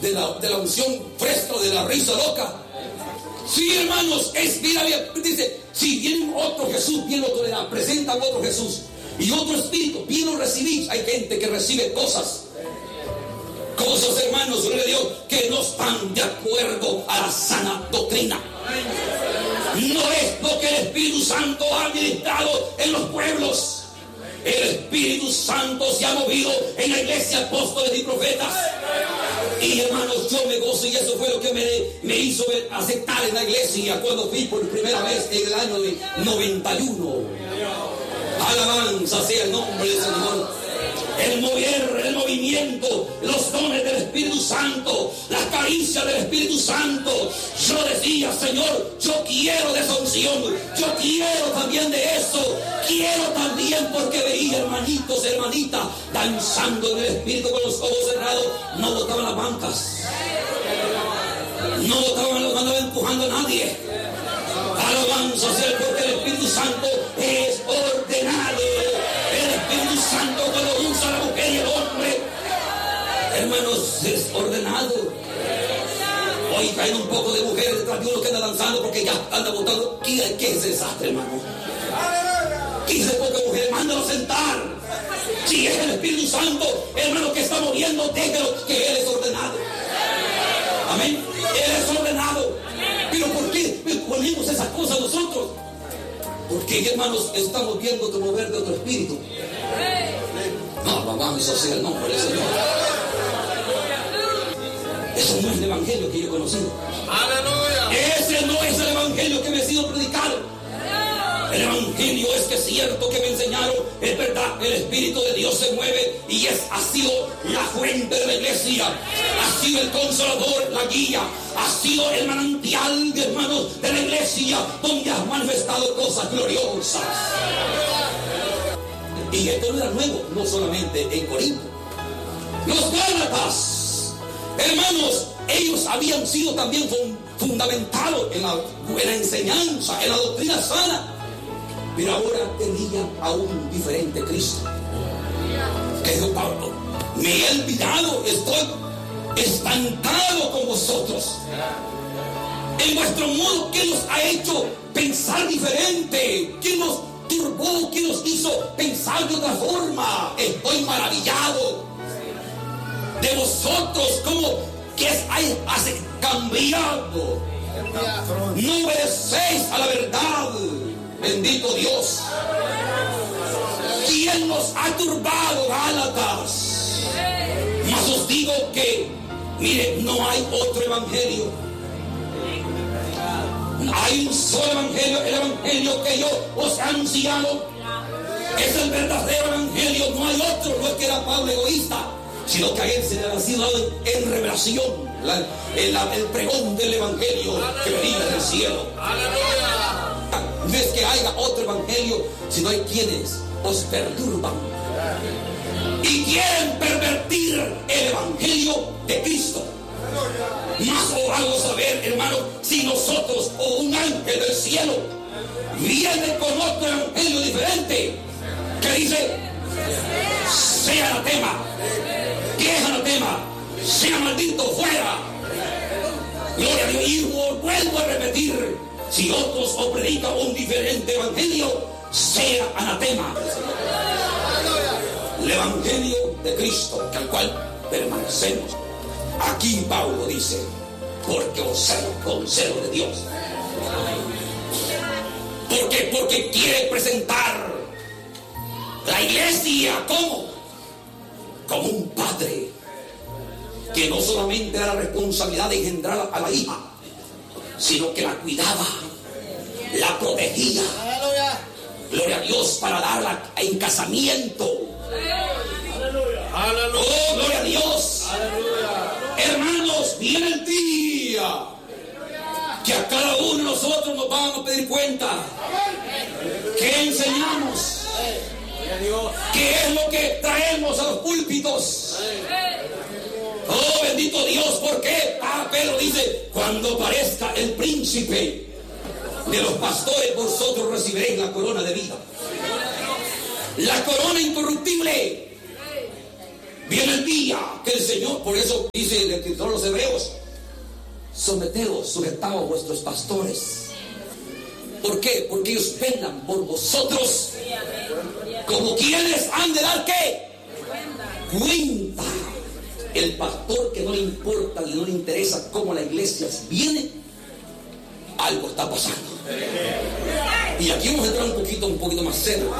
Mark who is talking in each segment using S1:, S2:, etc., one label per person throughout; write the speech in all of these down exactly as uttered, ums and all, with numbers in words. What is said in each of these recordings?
S1: de la, de la unción fresca, de la risa loca. Sí, hermanos, es, mira, dice, si viene otro Jesús, bien lo toleran, presentan otro Jesús y otro espíritu, bien lo recibís. Hay gente que recibe cosas, cosas, hermanos, gloria a Dios, que no están de acuerdo a la sana doctrina. No es lo que el Espíritu Santo ha ministrado en los pueblos. El Espíritu Santo se ha movido en la iglesia, apóstoles y profetas. Y hermanos, yo me gozo, y eso fue lo que me, me hizo aceptar en la iglesia cuando fui por primera vez en el año de noventa y uno. Alabanza sea el nombre del Señor. El mover, el movimiento, los dones del Espíritu Santo, las caricias del Espíritu Santo. Yo decía, Señor, yo quiero de esa unción, yo quiero también de eso, quiero también, porque veía hermanitos, hermanitas, danzando en el Espíritu con los ojos cerrados. No botaban las bancas, no botaban, no andaban empujando a nadie. Alabanza sea, porque el Espíritu Santo es ordenado. El Espíritu Santo, cuando usa la mujer y el hombre, hermanos, es ordenado. Hoy caen un poco de mujeres detrás de uno que anda danzando porque ya anda botando. ¿Qué, qué es ese desastre, hermano? quince pocas mujeres, mándalo sentar. Si es el Espíritu Santo, hermano, que está moviendo, déjalo, que Él es ordenado. Amén. Él es ordenado. Pero ¿por qué ponemos esas cosas nosotros? Porque, hermanos, estamos viendo otro mover de otro espíritu. No, vamos a hacer el nombre del Señor. Eso no es el evangelio que yo he conocido. ¡Aleluya! Ese no es el evangelio que me ha sido predicado. El evangelio es que es cierto que me enseñaron, es verdad, el Espíritu de Dios se mueve y es, ha sido la fuente de la iglesia, ha sido el consolador, la guía, ha sido el manantial, de hermanos, de la iglesia, donde ha manifestado cosas gloriosas. Y esto no era nuevo, no solamente en Corinto. Los Gálatas, hermanos, ellos habían sido también fundamentados en la, en la enseñanza, en la doctrina sana. Pero ahora tenía a un diferente Cristo. Que dijo Pablo: me he olvidado, estoy espantado con vosotros. En vuestro modo, ¿qué nos ha hecho pensar diferente? ¿Quién nos turbó? ¿Quién nos hizo pensar de otra forma? Estoy maravillado de vosotros, como que has cambiado. No obedecéis a la verdad. Bendito Dios. ¿Quién nos ha turbado, Gálatas? Mas os digo que, mire, no hay otro evangelio. Hay un solo evangelio, el evangelio que yo os he anunciado. Es el verdadero evangelio, no hay otro. No es que era Pablo egoísta, sino que a él se le ha sido dado en, en revelación la, el, el pregón del evangelio que venía del cielo. No es que haya otro evangelio, sino hay quienes os perturban y quieren pervertir el evangelio de Cristo. Más o vamos a ver, hermano, si nosotros o un ángel del cielo viene con otro evangelio diferente que dice: sea anatema, que es anatema, sea maldito, fuera. Gloria a Dios. Y vuelvo a repetir: si otros os predican un diferente evangelio, sea anatema. El evangelio de Cristo, al cual permanecemos. Aquí Pablo dice: porque os celo con celo de Dios. ¿Por qué? Porque quiere presentar la iglesia como, como un padre que no solamente era la responsabilidad de engendrar a la hija, sino que la cuidaba, la protegía. Gloria a Dios, para darla en casamiento. Oh, gloria a Dios. Hermanos, viene el día que a cada uno de nosotros nos vamos a pedir cuenta. ¿Qué enseñamos? ¿Qué es lo que traemos a los púlpitos? Oh, bendito Dios, ¿por qué? Ah, Pedro dice: cuando aparezca el príncipe de los pastores, vosotros recibiréis la corona de vida. La corona incorruptible Viene el día que el Señor, por eso dice el escritor de los Hebreos, someteos, sujetaos a vuestros pastores. ¿Por qué? Porque ellos velan por vosotros, como quienes han de dar ¿qué? Cuenta. El pastor que no le importa, no le interesa cómo la iglesia viene, algo está pasando. Y aquí vamos a entrar un poquito, un poquito más serio.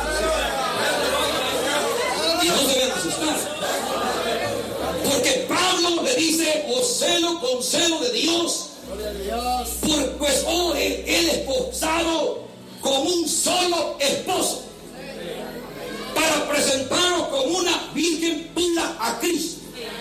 S1: Y no se ven asustar. Porque Pablo le dice, os celo con celo de Dios, por, pues oh, el, el esposado con un solo esposo, para presentarlo como una virgen pura a Cristo.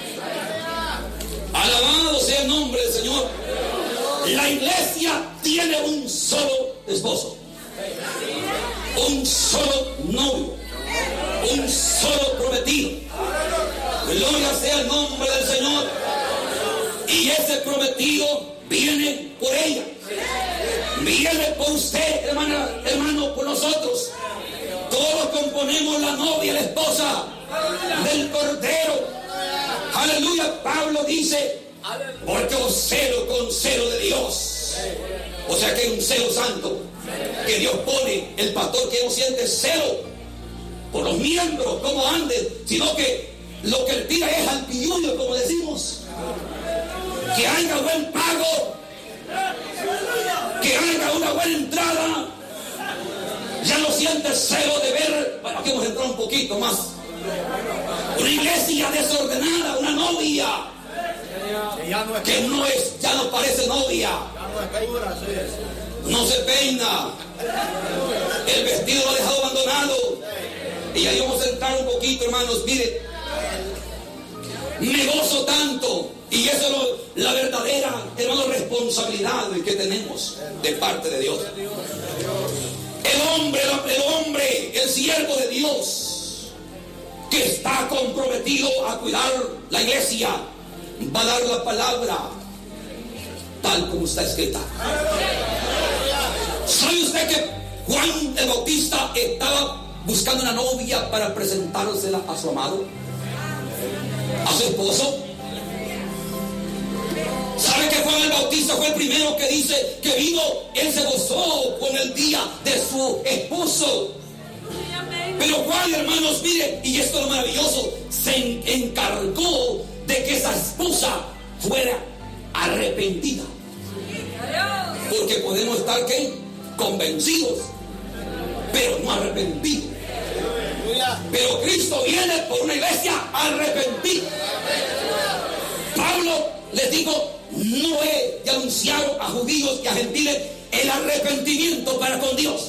S1: Alabado sea el nombre del Señor. La iglesia tiene un solo esposo, un solo novio, un solo prometido. Gloria sea el nombre del Señor. Y ese prometido viene por ella, viene por usted, hermana, hermano, por nosotros. Todos componemos la novia, la esposa del Cordero. Aleluya. Pablo dice, porque os celo con celo de Dios. O sea que hay un celo santo que Dios pone. El pastor que no siente celo por los miembros, como anden, sino que lo que él tira es al pilluelo, como decimos. Que haya buen pago, que haya una buena entrada. Ya no siente celo de ver. Bueno, aquí hemos entrado un poquito más. Una iglesia desordenada, una novia que no es, ya no parece novia, no se peina, el vestido lo ha dejado abandonado. Y ahí vamos a entrar un poquito, hermanos. Mire, me gozo tanto, y eso es lo, la verdadera, hermano, responsabilidad que tenemos de parte de Dios. El hombre, el hombre, el siervo de Dios, que está comprometido a cuidar la iglesia, va a dar la palabra tal como está escrita. ¿Sabe usted que Juan el Bautista estaba buscando una novia para presentársela a su amado, a su esposo? ¿Sabe que Juan el Bautista fue el primero que dice que vino, él se gozó con el día de su esposo? Pero Juan, hermanos, mire, y esto es lo maravilloso, se encargó de que esa esposa fuera arrepentida. Porque podemos estar, ¿qué? Convencidos, pero no arrepentidos. Pero Cristo viene por una iglesia arrepentida. Pablo les dijo, no he de anunciar a judíos y a gentiles el arrepentimiento para con Dios.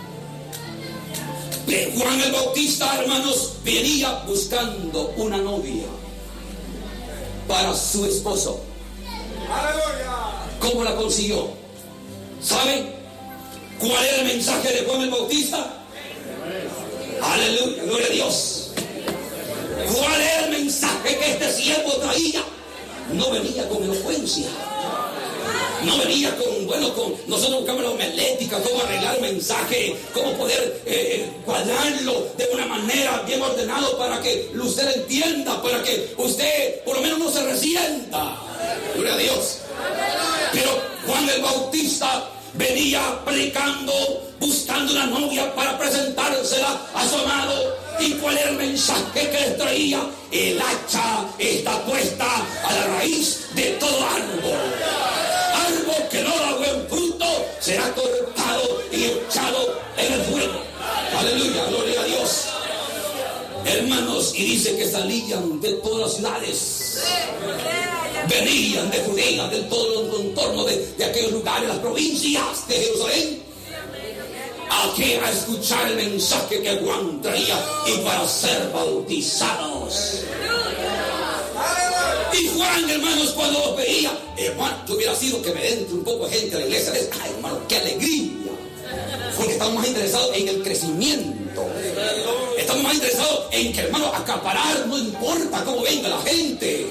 S1: Juan el Bautista, hermanos, venía buscando una novia para su esposo. ¿Cómo la consiguió? ¿Saben cuál era el mensaje de Juan el Bautista? Aleluya, gloria a Dios. ¿Cuál era el mensaje que este siervo traía? No venía con elocuencia, no venía con, bueno, con, nosotros buscamos la homilética, cómo arreglar el mensaje, cómo poder eh, cuadrarlo de una manera bien ordenado para que usted entienda, para que usted por lo menos no se resienta. Gloria a Dios. Pero Juan el Bautista venía predicando, buscando una novia para presentársela a su amado. ¿Y cuál era el mensaje que les traía? El hacha está puesta a la raíz de todo árbol. Árbol que no da buen fruto será cortado y echado en el fuego. Aleluya, gloria a Dios. Hermanos, y dice que salían de todas las ciudades, venían de Judea, de todo el contorno de, de aquellos lugares, las provincias de Jerusalén, aquí a escuchar el mensaje que Juan traía y para ser bautizados. Y Juan, hermanos, cuando los veía, hermano, yo hubiera sido que me entre un poco de gente a la iglesia. Ay, hermano, qué alegría. Porque estamos más interesados en el crecimiento. Estamos más interesados en que, hermano, acaparar, no importa cómo venga la gente.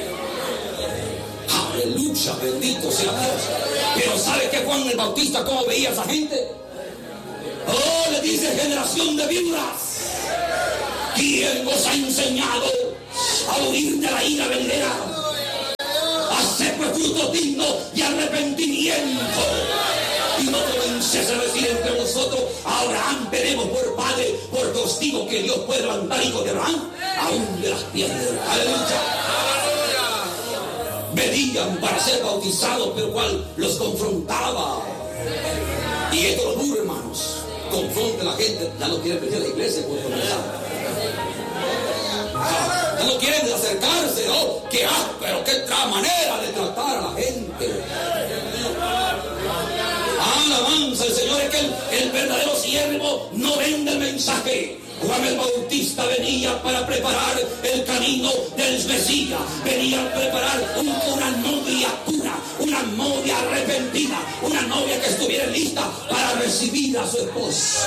S1: Aleluya, bendito sea Dios. Pero ¿sabe qué Juan el Bautista cómo veía a esa gente? Oh, le dice, generación de víboras, ¿quién os ha enseñado a huir de la ira venidera, a hacer pues frutos dignos de arrepentimiento. Y no comences a decir entre vosotros: a Abraham tenemos por padre, por testigo que Dios puede levantar hijos de Abraham aún de las piedras. Aleluya. Venían para ser bautizados, pero cual los confrontaba. Y esto es duro, hermanos. Confronta a la gente, ya no quieren venir a la iglesia por comenzar. Ah, ya no quieren acercarse, ¿no? Qué áspero, qué tra manera de tratar a la gente. Alabanza al Señor. Es que el, el verdadero siervo no vende el mensaje. Juan el Bautista venía para preparar el camino del Mesías. Venía a preparar un, una novia pura, una novia arrepentida, una novia que estuviera lista para recibir a su esposo.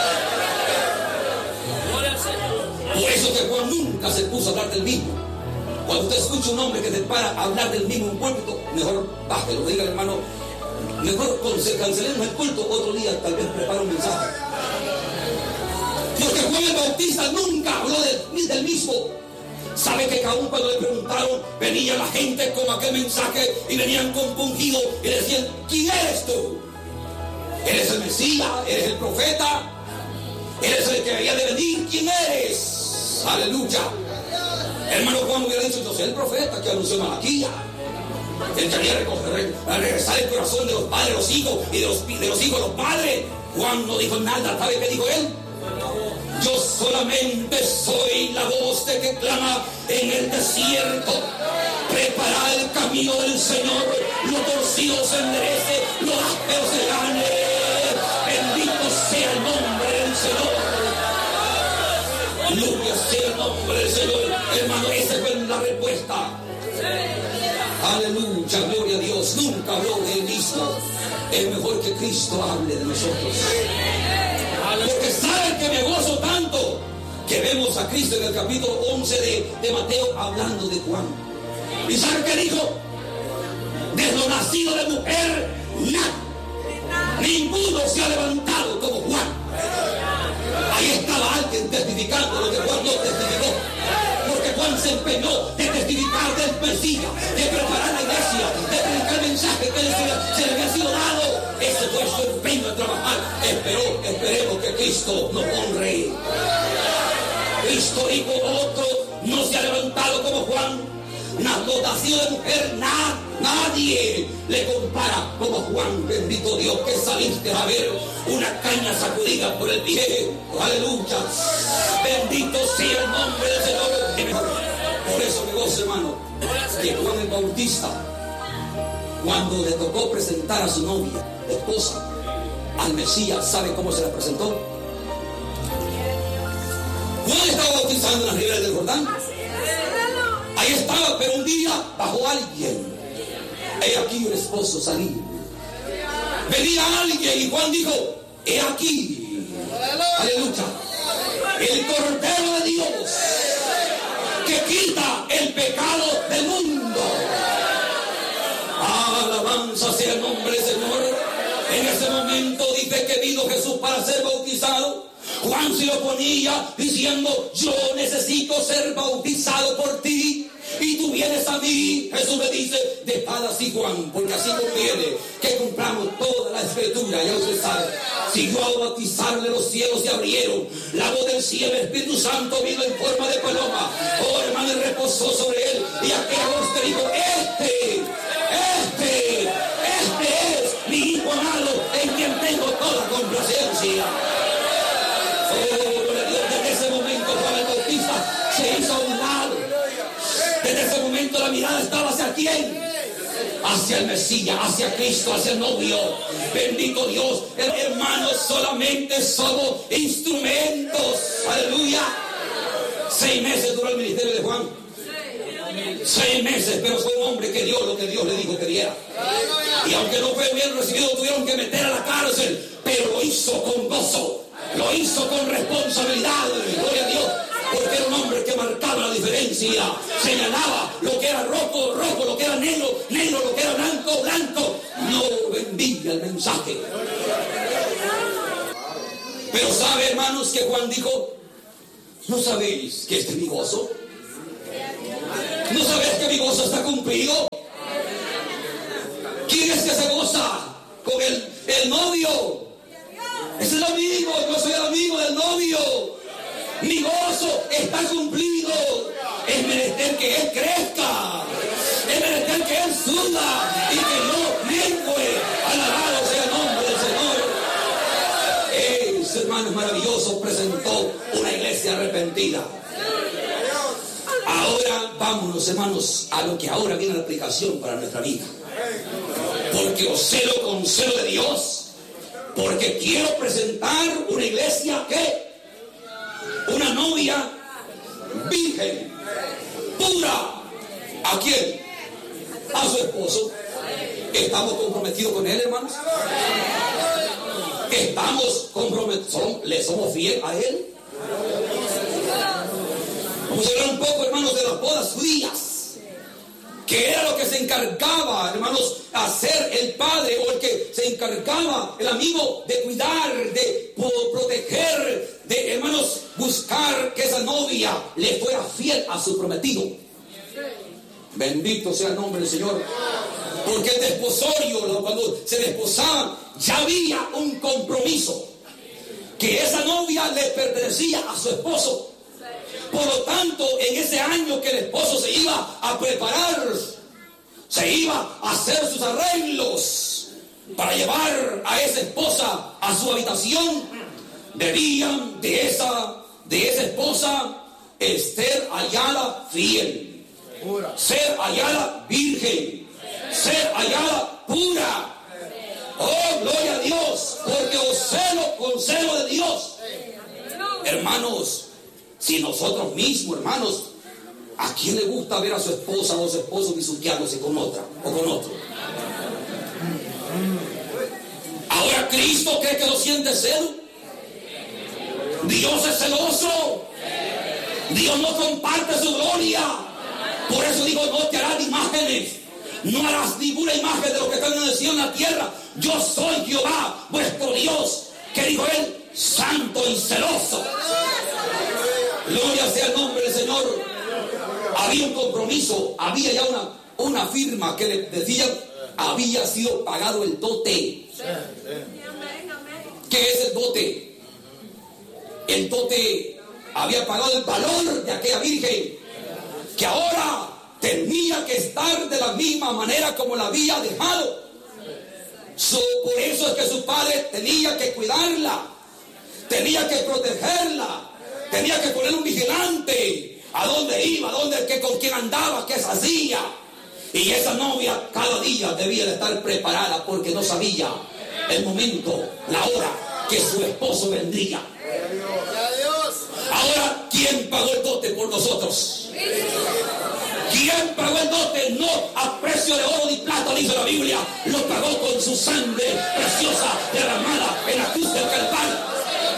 S1: Por eso que Juan nunca se puso a hablar del mismo. Cuando usted escucha un hombre que se para a hablar del mismo en un púlpito, mejor bájelo, diga hermano, mejor cancelemos el culto, otro día tal vez prepara un mensaje. Porque Juan el Bautista nunca habló del, del mismo. Sabe que aún cuando le preguntaron, venía la gente con aquel mensaje y venían compungidos y le decían: ¿quién eres tú? ¿Eres el Mesías? ¿Eres el profeta? ¿Eres el que había de venir? ¿Quién eres? Aleluya. Hermano Juan hubiera dicho: yo soy el profeta que anunció Malaquía, el que había a regresar el corazón de los padres a los hijos y de los, de los hijos a los padres. Juan no dijo nada. ¿Sabe qué dijo él? Yo solamente soy la voz de que clama en el desierto: preparad el camino del Señor, lo torcido se enderece, lo áspero se gane. Bendito sea el nombre del Señor. Gloria sea el nombre del Señor. Hermano, esa fue la respuesta. Aleluya, gloria a Dios. Nunca habló de él mismo. Es mejor que Cristo hable de nosotros. Porque saben que me gozo tanto que vemos a Cristo en el capítulo once de, de Mateo hablando de Juan. ¿Y saben qué dijo? De lo nacido de mujer, nada. Ninguno se ha levantado como Juan. Ahí estaba alguien testificando lo que Juan no testificó. Porque Juan se empeñó de testificar del Mesías, de preparar la iglesia, de predicar el mensaje que se, se le había sido dado. Ese fue su empeño de trabajar. Esperó, esperemos que Cristo nos honre. Cristo dijo: otro no se ha levantado como Juan. Nacido de mujer, na, nadie le compara como Juan. Bendito Dios, que saliste a ver una caña sacudida por el pie. Aleluya. Bendito sea el nombre del Señor. Por eso me gozo, hermano, que Juan el Bautista, cuando le tocó presentar a su novia, esposa, al Mesías, ¿sabe cómo se la presentó? Juan estaba bautizando en las riberas del Jordán. Ahí estaba, pero un día bajó alguien. He aquí el esposo salía. Venía alguien y Juan dijo: he aquí, aleluya, el Cordero de Dios que quita el pecado del mundo. Alabanza sea el nombre del Señor. En ese momento dice que vino Jesús para ser bautizado. Juan se lo ponía diciendo: yo necesito ser bautizado por ti y tú vienes a mí. Jesús le dice: dejad así, Juan, porque así conviene que cumplamos toda la escritura. Ya usted sabe, siguió a bautizarle, los cielos se abrieron, la voz del cielo, el Espíritu Santo vino en forma de paloma. Oh, hermano, y reposó sobre él, y aquella voz te dijo: este, este, este es mi hijo amado, en quien tengo toda complacencia. Oh, desde ese momento Juan el Bautista se hizo a un lado. Desde ese momento la mirada estaba hacia quién, hacia el Mesías, hacia Cristo, hacia el novio. Bendito Dios, hermanos, solamente somos instrumentos. Aleluya. Seis meses duró el ministerio de Juan. Seis meses, pero fue un hombre que dio lo que Dios le dijo que diera. Y aunque no fue bien recibido, tuvieron que meter a la cárcel, pero lo hizo con gozo. Lo hizo con responsabilidad, gloria a Dios, porque era un hombre que marcaba la diferencia, señalaba lo que era rojo, rojo, lo que era negro, negro, lo que era blanco, blanco. No vendía el mensaje. Pero sabe, hermanos, que Juan dijo: ¿no sabéis que este es mi gozo? ¿No sabes que mi gozo está cumplido? ¿Quién es que se goza con el, el novio? Es el amigo. Yo soy el amigo del novio. Mi gozo está cumplido. Es menester que él crezca. Es menester que él suba y que no mengue. Alabado sea el nombre del Señor. Ese hermano maravilloso presentó una iglesia arrepentida. Ahora vámonos, hermanos, a lo que ahora viene la aplicación para nuestra vida. Porque os celo con celo de Dios, porque quiero presentar una iglesia que, una novia virgen, pura. ¿A quién? A su esposo. ¿Estamos comprometidos con él, hermanos? ¿Estamos comprometidos? ¿Le somos fieles a él? Vamos a hablar un poco, hermanos, de las bodas judías, que era lo que se encargaba, hermanos, hacer el padre, o el que se encargaba, el amigo, de cuidar, de proteger, de, hermanos, buscar que esa novia le fuera fiel a su prometido. Bendito sea el nombre del Señor. Porque el desposorio, cuando se desposaban, ya había un compromiso, que esa novia le pertenecía a su esposo. Por lo tanto, en ese año que el esposo se iba a preparar, se iba a hacer sus arreglos para llevar a esa esposa a su habitación, debían de esa, de esa esposa ser hallada fiel, ser hallada virgen, ser hallada pura. Oh, gloria a Dios, porque os celo con celo de Dios. Hermanos, si nosotros mismos, hermanos, ¿a quién le gusta ver a su esposa o a su esposo bisuqueándose con otra o con otro? Ahora, ¿Cristo cree que lo siente celo? Dios es celoso. Dios no comparte su gloria. Por eso digo, no te harás imágenes. No harás ninguna imagen de lo que está en el cielo en la tierra. Yo soy Jehová, vuestro Dios. ¿Qué dijo él? Santo y celoso. Gloria sea el nombre del Señor. Había un compromiso, había ya una, una firma que le decía, había sido pagado el dote. ¿Qué es el dote? El dote había pagado el valor de aquella virgen, que ahora tenía que estar de la misma manera como la había dejado. So, por eso es que su padre tenía que cuidarla, tenía que protegerla. Tenía que poner un vigilante a dónde iba, a dónde, que, con quién andaba, qué se hacía. Y esa novia cada día debía de estar preparada, porque no sabía el momento, la hora que su esposo vendría. Ahora, ¿quién pagó el dote por nosotros? ¿Quién pagó el dote? No a precio de oro ni plata, dice la Biblia. Lo pagó con su sangre preciosa derramada en la cruz del Calvario.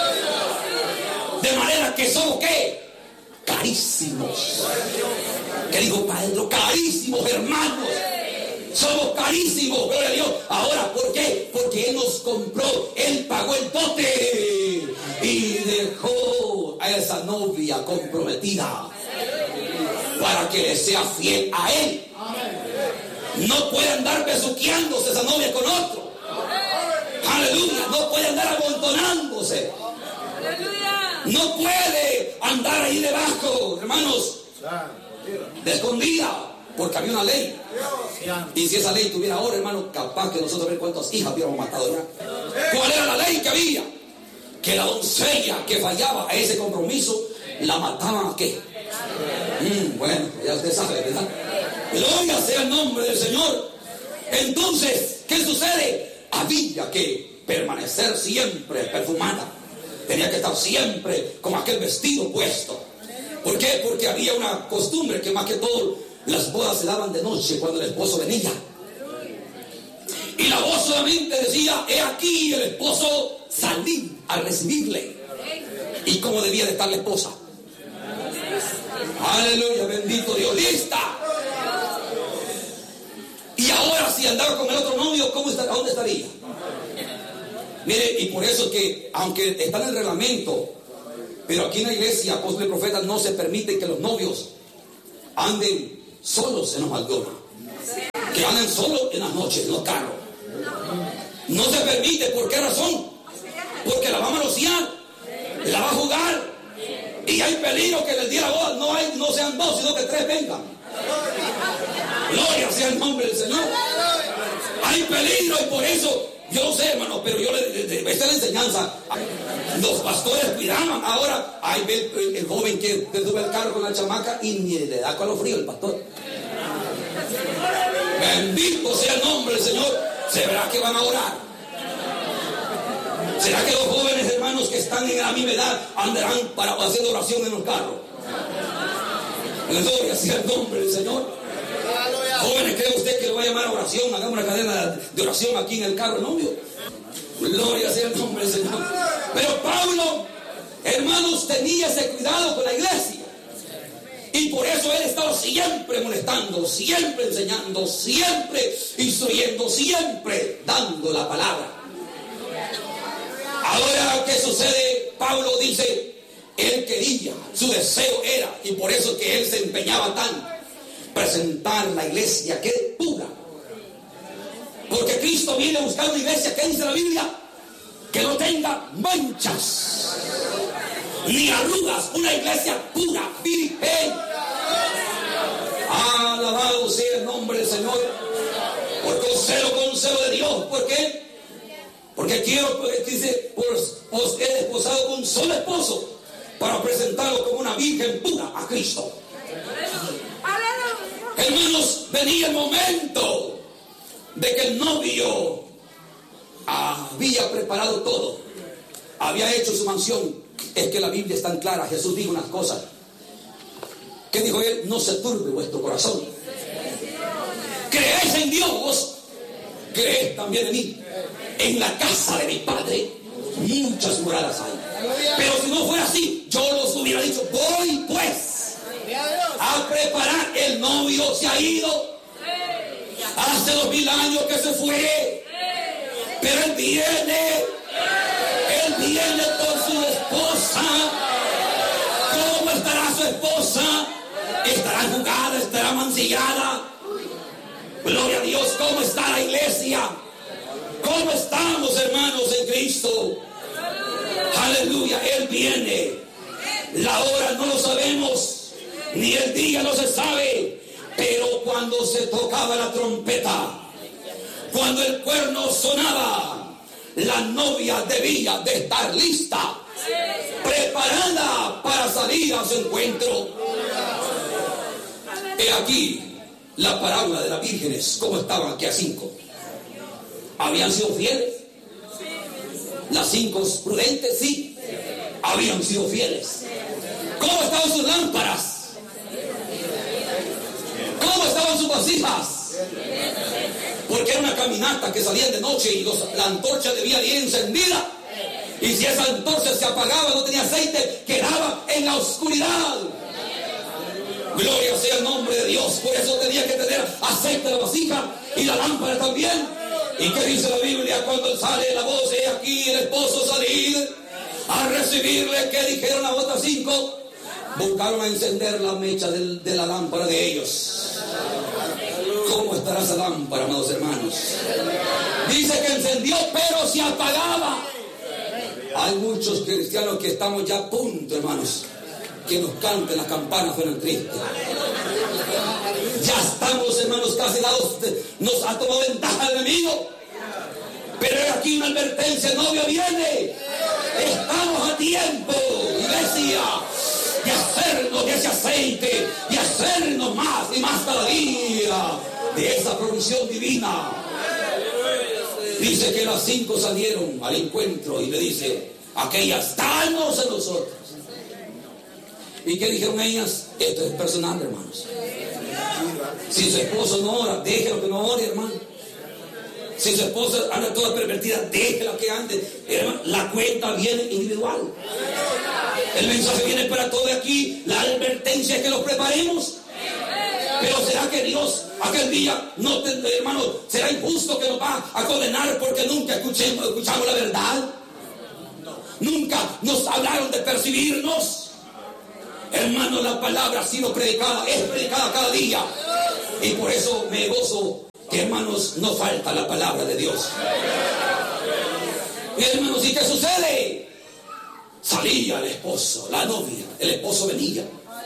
S1: De manera que somos, ¿qué? Carísimos. ¿Qué digo, Pedro? Carísimos, hermanos. Somos carísimos, gloria a Dios. Ahora, ¿por qué? Porque Él nos compró, Él pagó el dote y dejó a esa novia comprometida para que le sea fiel a Él. No puede andar besuqueándose esa novia con otro. Aleluya. No puede andar amontonándose. No puede andar ahí debajo, hermanos, de escondida, porque había una ley. Y si esa ley tuviera ahora, hermano, capaz que nosotros ver cuántas hijas hubiéramos matado ya. ¿Cuál era la ley que había? Que la doncella que fallaba a ese compromiso, la mataban a qué. Mm, bueno, ya usted sabe, ¿verdad? Gloria sea el nombre del Señor. Entonces, ¿qué sucede? Había que permanecer siempre perfumada. Tenía que estar siempre con aquel vestido puesto. ¿Por qué? Porque había una costumbre que más que todo las bodas se daban de noche cuando el esposo venía. Y la voz solamente decía, he aquí el esposo salir a recibirle. Y cómo debía de estar la esposa. Aleluya, bendito Dios, lista. Y ahora si andaba con el otro novio, ¿cómo está, ¿a dónde estaría? Mire, y por eso que, aunque está en el reglamento, pero aquí en la iglesia, apóstoles y profetas, no se permite que los novios anden solos en los McDonald's, que andan solos en las noches, en los carros. No se permite. ¿Por qué razón? Porque la va a manosear, la va a jugar, y hay peligro que en el día de la boda no, hay, no sean dos, sino que tres vengan. Gloria sea el nombre del Señor. Hay peligro, y por eso yo lo sé, hermano, pero yo le, le, esta es la enseñanza. Los pastores cuidaban. Ahora hay el, el joven que sube el carro con la chamaca y ni le da calofrío el pastor. Bendito sea el nombre del Señor. ¿Se verá que van a orar? ¿Será que los jóvenes hermanos que están en la misma edad andarán para hacer oración en los carros? Gloria sea el nombre del Señor. Jóvenes, ¿cree usted que lo va a llamar a oración? Hagamos una cadena de oración aquí en el carro, novio. Gloria sea el nombre del Señor. Pero Pablo, hermanos, tenía ese cuidado con la iglesia. Y por eso él estaba siempre molestando, siempre enseñando, siempre instruyendo, siempre dando la palabra. Ahora, ¿qué sucede? Pablo dice, él quería, su deseo era, y por eso que él se empeñaba tanto, presentar la iglesia que es pura. Porque Cristo viene a buscar una iglesia que dice la Biblia que no tenga manchas ni arrugas, una iglesia pura, virgen. Alabado sea el nombre del Señor. Porque celo con celo de Dios. ¿Por qué? Porque quiero, dice, pues, os he desposado con un solo esposo para presentarlo como una virgen pura a Cristo. Hermanos, venía el momento de que el novio había preparado todo, había hecho su mansión. Es que la Biblia es tan clara. Jesús dijo unas cosas. ¿Qué dijo él? No se turbe vuestro corazón. Creéis en Dios, creed también en mí. En la casa de mi Padre muchas moradas hay. Pero si no fuera así, yo los hubiera dicho, voy pues a preparar. El novio se ha ido hace dos mil años que se fue, pero él viene, él viene por su esposa. ¿Cómo estará su esposa? ¿Estará jugada? ¿Estará mancillada? Gloria a Dios. ¿Cómo está la iglesia? ¿Cómo estamos, hermanos, en Cristo? Aleluya. Él viene. La hora no lo sabemos, ni el día no se sabe, pero cuando se tocaba la trompeta, cuando el cuerno sonaba, la novia debía de estar lista, preparada para salir a su encuentro. He aquí la parábola de las vírgenes. ¿Cómo estaban aquí a cinco? ¿Habían sido fieles? Las cinco prudentes, sí, habían sido fieles. ¿Cómo estaban sus lámparas? ¿Cómo estaban sus vasijas? Porque era una caminata que salían de noche y los, la antorcha debía ir encendida. Y si esa antorcha se apagaba, no tenía aceite, quedaba en la oscuridad. Gloria sea el nombre de Dios. Por eso tenía que tener aceite en la vasija y la lámpara también. ¿Y qué dice la Biblia? Cuando sale la voz, he aquí el esposo salir a recibirle. ¿Qué dijeron las otras cinco? Buscaron a encender la mecha del, de la lámpara de ellos. ¿Cómo estará esa lámpara, amados hermanos? Dice que encendió, pero se apagaba. Hay muchos cristianos que estamos ya a punto, hermanos, que nos canten las campanas, suenan tristes. Ya estamos, hermanos, casi dados, nos ha tomado ventaja el enemigo. Pero hay aquí una advertencia: el novio viene. Estamos a tiempo, iglesia, de hacernos de ese aceite, de hacernos más y más cada día de esa provisión divina. Dice que las cinco salieron al encuentro y le dice: aquellas, danos a nosotros. ¿Y qué dijeron ellas? Esto es personal, hermanos. Si su esposo no ora, déjelo que no ore, hermano. Si su esposa anda toda pervertida, déjela que ande, hermano. La cuenta viene individual. El mensaje viene para todos aquí. La advertencia es que los preparemos. Pero ¿será que Dios aquel día, no, hermano, será injusto que nos va a condenar porque nunca escuchemos, escuchamos la verdad? Nunca nos hablaron de percibirnos. Hermano, la palabra ha sido predicada, es predicada cada día. Y por eso me gozo que, hermanos, no falta la palabra de Dios. Y hermanos, ¿y qué sucede? Salía el esposo, la novia, el esposo venía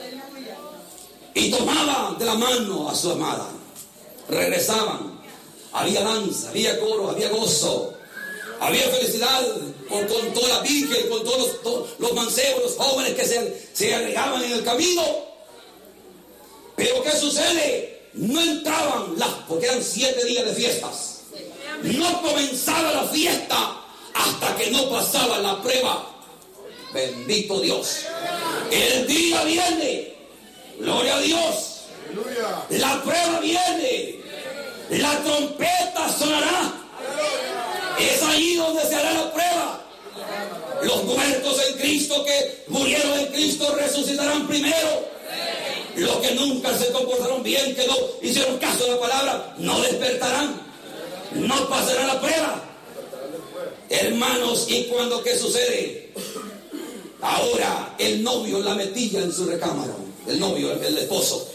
S1: y tomaba de la mano a su amada. Regresaban, había danza, había coro, había gozo, había felicidad con, con toda la virgen, con todos los, todos los mancebos, los jóvenes que se, se agregaban en el camino. Pero ¿qué sucede? No entraban las, porque eran siete días de fiestas. No comenzaba la fiesta hasta que no pasaba la prueba. Bendito Dios. El día viene. Gloria a Dios. La prueba viene. La trompeta sonará. Es ahí donde se hará la prueba. Los muertos en Cristo que murieron en Cristo resucitarán primero. Los que nunca se comportaron bien, que no hicieron caso de la palabra, no despertarán. No pasará la prueba. Hermanos, ¿y cuando qué sucede? Ahora el novio la metía en su recámara. El novio, el esposo.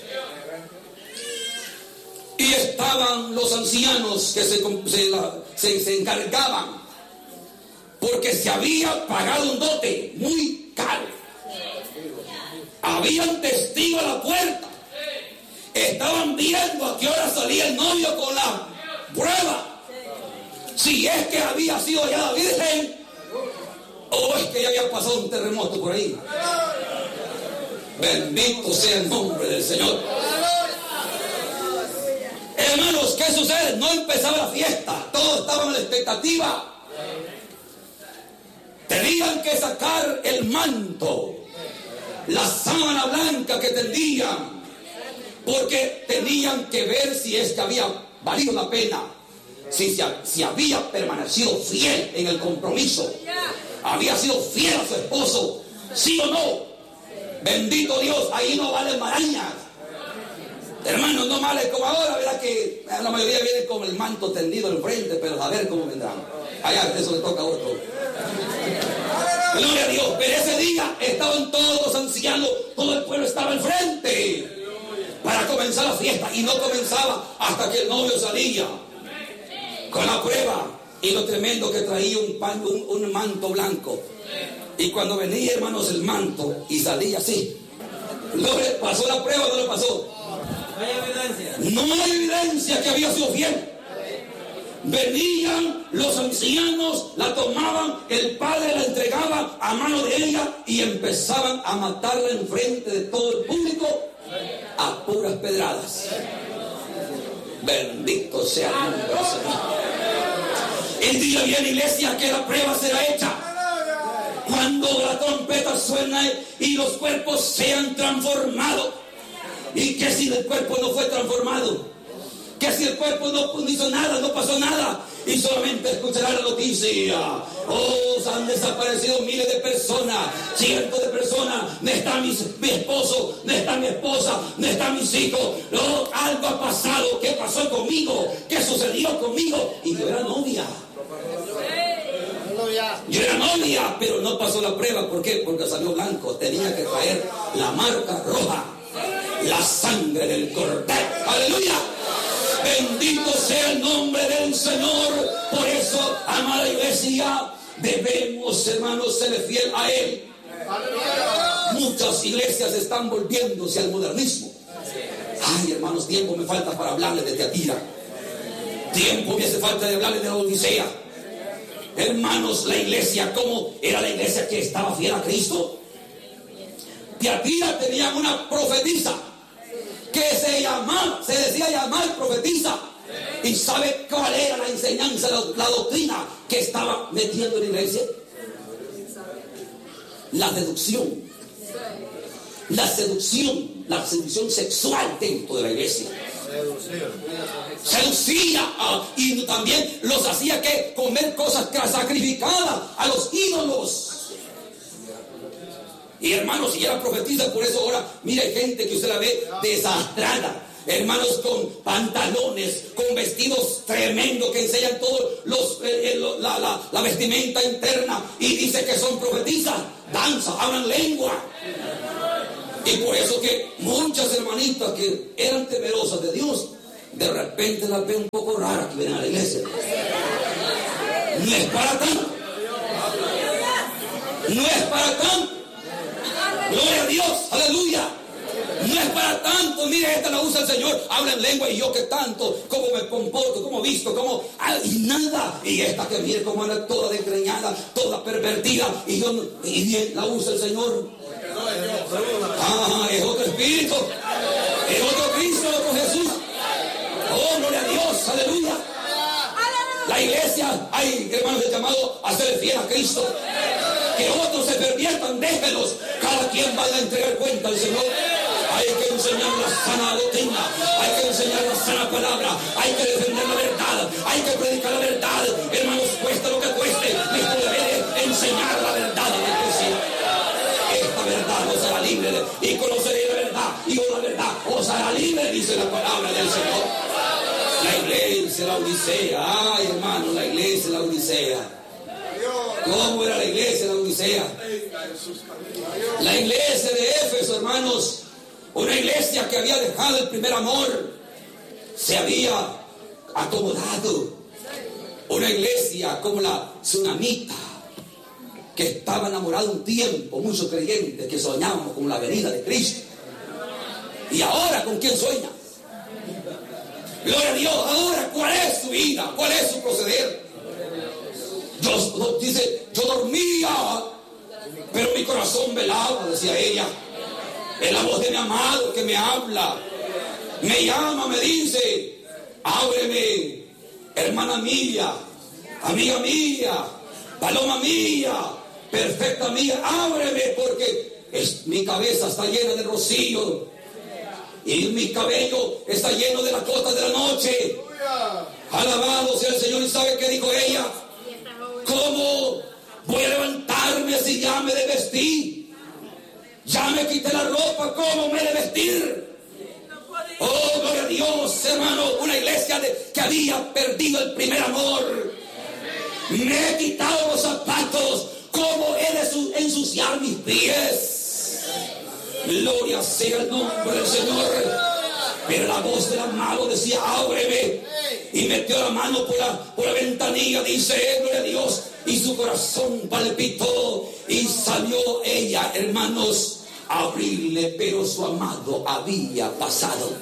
S1: Y estaban los ancianos que se, se, se, se encargaban, porque se había pagado un dote muy caro. Habían testigos a la puerta. Estaban viendo a qué hora salía el novio con la prueba. Si es que había sido ya la virgen, o es que ya había pasado un terremoto por ahí. Bendito sea el nombre del Señor. Hermanos, ¿qué sucede? No empezaba la fiesta. Todos estaban en la expectativa. Tenían que sacar el manto, la sábana blanca que tendían, porque tenían que ver si es que había valido la pena, si, si, si había permanecido fiel en el compromiso, había sido fiel a su esposo, sí o no. Bendito Dios, ahí no valen marañas. Hermanos, no vale como ahora, verá que la mayoría viene con el manto tendido en frente, pero a ver cómo vendrán. Allá, eso le toca a otro. Gloria a Dios. Pero ese día estaban todos los ancianos, todo el pueblo estaba al frente para comenzar la fiesta, y no comenzaba hasta que el novio salía con la prueba. Y lo tremendo que traía un, pan, un, un manto blanco. Y cuando venía, hermanos, el manto y salía así, ¿no le pasó la prueba o no le pasó? No hay evidencia. No hay evidencia que había sido fiel. Venían los ancianos, la tomaban, el padre la entregaba a mano de ella y empezaban a matarla en frente de todo el público a puras pedradas. Bendito sea el nombre del Señor. El día viene, iglesia, que la prueba será hecha cuando la trompeta suena y los cuerpos sean transformados. ¿Y qué si el cuerpo no fue transformado? ¿Qué si el cuerpo no hizo nada, no pasó nada? Y solamente escuchará la noticia: oh, han desaparecido miles de personas, cientos de personas, no está mi, mi esposo, no está mi esposa, no están mis hijos, oh, algo ha pasado. ¿Qué pasó conmigo? ¿Qué sucedió conmigo? Y yo era novia. Yo era novia, pero no pasó la prueba. ¿Por qué? Porque salió blanco. Tenía que traer la marca roja, la sangre del Cordero. ¡Aleluya! Bendito sea el nombre del Señor. Por eso, amada iglesia, debemos, hermanos, ser fiel a Él. Muchas iglesias están volviéndose al modernismo. Ay, hermanos, tiempo me falta para hablarles de Teatira. Tiempo me hace falta de hablarles de la Odisea. Hermanos, la iglesia, ¿cómo era la iglesia que estaba fiel a Cristo? Teatira tenía una profetisa que se llamaba, se decía llamar profetisa. ¿Y sabe cuál era la enseñanza, la, la doctrina que estaba metiendo en la iglesia? La seducción. La seducción, la seducción sexual dentro de la iglesia. Seducía uh, y también los hacía que comer cosas sacrificadas a los ídolos. Y hermanos, si era profetiza, por eso ahora mire gente que usted la ve desastrada, hermanos, con pantalones, con vestidos tremendos que enseñan todos los eh, eh, la, la, la vestimenta interna, y dice que son profetizas, danza, hablan lengua. Y por eso que muchas hermanitas que eran temerosas de Dios, de repente las ven un poco raras que vienen a la iglesia. No es para tanto. No es para tanto. Gloria a Dios, aleluya. No es para tanto. Mire, esta la usa el Señor, habla en lengua y yo que tanto, cómo me comporto, cómo visto, cómo, ah, y nada. Y esta que viene como anda toda desgreñada, toda pervertida, y yo no, y bien la usa el Señor. Ah, es otro espíritu, es otro Cristo, otro Jesús. Oh, gloria a Dios, aleluya. La iglesia, hay hermanos llamados a ser fiel a Cristo. Que otros se perviertan, déjenlos. Cada quien vaya a entregar cuenta al Señor. Hay que enseñar la sana doctrina, hay que enseñar la sana palabra, hay que defender la verdad, hay que predicar la verdad. Hermanos, cueste lo que cueste, nuestro deber es enseñar la verdad a la iglesia. Esta verdad os hará libre, y conoceréis la verdad, y la verdad os hará libre, dice la palabra del Señor. La iglesia, la Odisea, ay hermano, la iglesia, la Odisea. ¿Cómo era la iglesia, la Odisea? La iglesia de Éfeso, hermanos, una iglesia que había dejado el primer amor, se había acomodado. Una iglesia como la tsunamita, que estaba enamorada un tiempo, muchos creyentes que soñábamos con la venida de Cristo. Y ahora, ¿con quién sueña? Gloria a Dios. Ahora, ¿cuál es su vida? ¿Cuál es su proceder? Yo, dice, yo dormía, pero mi corazón velaba, decía ella. Es la voz de mi amado que me habla, me llama, me dice, ábreme, hermana mía, amiga mía, paloma mía, perfecta mía, ábreme, porque es, mi cabeza está llena de rocío y mi cabello está lleno de las gotas de la noche. Alabado sea el Señor. ¿Y sabe qué dijo ella? ¿Cómo voy a levantarme si ya me de vestir? Ya me quité la ropa, ¿cómo me he de vestir? Oh, gloria a Dios, hermano. Una iglesia de, que había perdido el primer amor. Me he quitado los zapatos, ¿cómo he de ensuciar mis pies? Gloria sea el nombre del Señor. Pero la voz del amado decía, ábreme. Y metió la mano por la, por la ventanilla, dice, gloria a Dios. Y su corazón palpitó y salió ella, hermanos, a abrirle, pero su amado había pasado.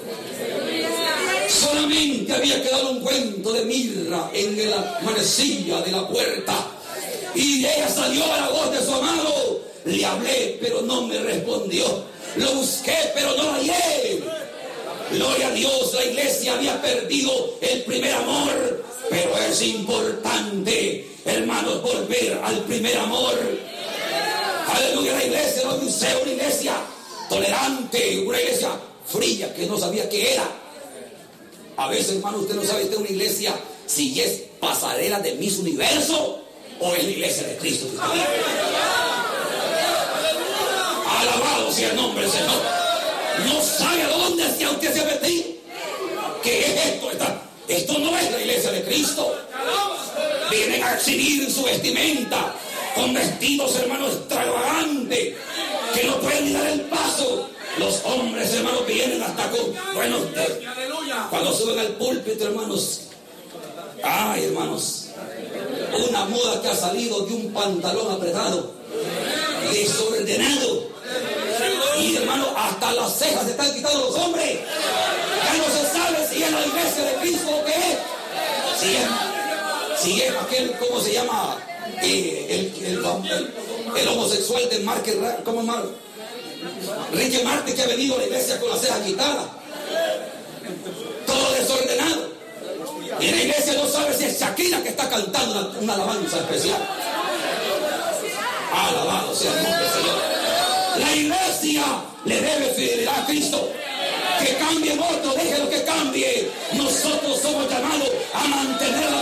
S1: Solamente había quedado un cuento de mirra en la manecilla de la puerta. Y ella salió a la voz de su amado. Le hablé, pero no me respondió. Lo busqué, pero no lo hallé. Gloria a Dios, la iglesia había perdido el primer amor. Pero es importante, hermanos, volver al primer amor. Aleluya. La iglesia no dice una iglesia tolerante, una iglesia fría que no sabía qué era. A veces, hermano, usted no sabe de una iglesia si es pasarela de Miss Universo o es la iglesia de Cristo. Alabado sea el nombre del Señor. No sabe a dónde hacia usted se ha metido. ¿Qué es esto? Esta, esto no es la iglesia de Cristo. Vienen a exhibir su vestimenta con vestidos, hermanos, extravagantes, que no pueden ni dar el paso. Los hombres, hermanos, vienen hasta con, bueno, cuando suben al púlpito, hermanos, ay, hermanos, una moda que ha salido de un pantalón apretado, desordenado, y hermanos, hasta las cejas se están quitando los hombres. Ya no se sabe si es la iglesia de Cristo o qué es. Si es, si es aquel, ¿cómo se llama? Eh, el, el, el, el homosexual de Marque, ¿cómo es Mar? Ricky Martin, que ha venido a la iglesia con las cejas quitadas, todo desordenado. Y en la iglesia no sabe si es Shakira que está cantando una, una alabanza especial. Alabado sea el nombre del Señor. La iglesia le debe fidelidad a Cristo. Que cambie otro, déjelo que cambie. Nosotros somos llamados a mantener la